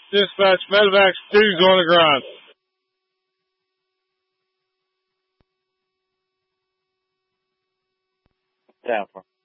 Dispatch, medevac, Stu's on the ground. Down for